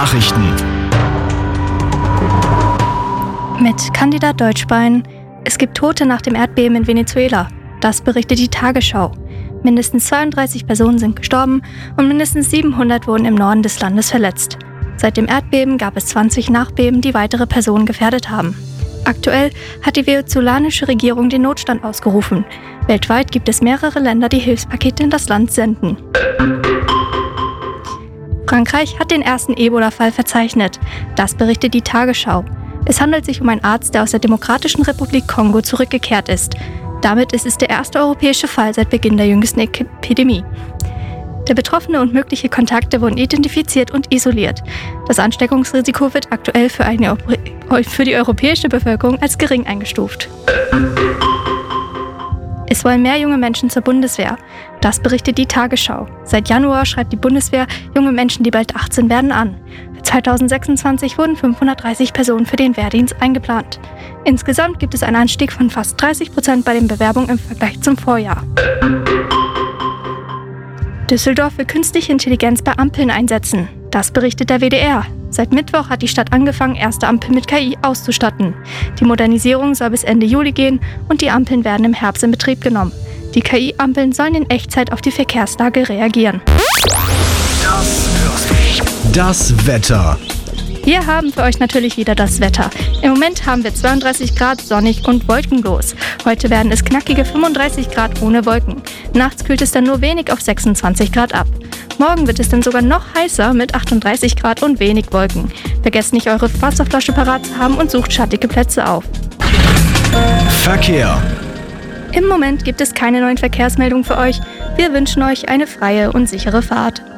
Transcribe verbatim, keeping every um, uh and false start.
Nachrichten. Mit Kandidat Deutschbein. Es gibt Tote nach dem Erdbeben in Venezuela. Das berichtet die Tagesschau. Mindestens zweiunddreißig Personen sind gestorben und mindestens siebenhundert wurden im Norden des Landes verletzt. Seit dem Erdbeben gab es zwanzig Nachbeben, die weitere Personen gefährdet haben. Aktuell hat die venezolanische Regierung den Notstand ausgerufen. Weltweit gibt es mehrere Länder, die Hilfspakete in das Land senden. Frankreich hat den ersten Ebola-Fall verzeichnet. Das berichtet die Tagesschau. Es handelt sich um einen Arzt, der aus der Demokratischen Republik Kongo zurückgekehrt ist. Damit ist es der erste europäische Fall seit Beginn der jüngsten Epidemie. Der Betroffene und mögliche Kontakte wurden identifiziert und isoliert. Das Ansteckungsrisiko wird aktuell für, eine, für die europäische Bevölkerung als gering eingestuft. Es wollen mehr junge Menschen zur Bundeswehr. Das berichtet die Tagesschau. Seit Januar schreibt die Bundeswehr junge Menschen, die bald achtzehn werden, an. Für zweitausendsechsundzwanzig wurden fünfhundertdreißig Personen für den Wehrdienst eingeplant. Insgesamt gibt es einen Anstieg von fast dreißig Prozent bei den Bewerbungen im Vergleich zum Vorjahr. Düsseldorf will künstliche Intelligenz bei Ampeln einsetzen. Das berichtet der W D R. Seit Mittwoch hat die Stadt angefangen, erste Ampeln mit K I auszustatten. Die Modernisierung soll bis Ende Juli gehen und die Ampeln werden im Herbst in Betrieb genommen. Die K I-Ampeln sollen in Echtzeit auf die Verkehrslage reagieren. Das Wetter. Wir haben für euch natürlich wieder das Wetter. Im Moment haben wir zweiunddreißig Grad, sonnig und wolkenlos. Heute werden es knackige fünfunddreißig Grad ohne Wolken. Nachts kühlt es dann nur wenig auf sechsundzwanzig Grad ab. Morgen wird es dann sogar noch heißer mit achtunddreißig Grad und wenig Wolken. Vergesst nicht, eure Wasserflasche parat zu haben und sucht schattige Plätze auf. Verkehr. Im Moment gibt es keine neuen Verkehrsmeldungen für euch. Wir wünschen euch eine freie und sichere Fahrt.